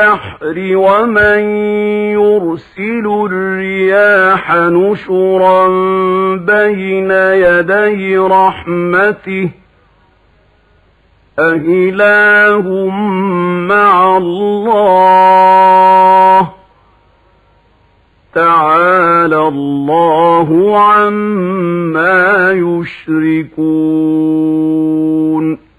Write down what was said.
البحر ومن يرسل الرياح نشرا بين يدي رحمته أإله مع الله تعالى الله عما يشركون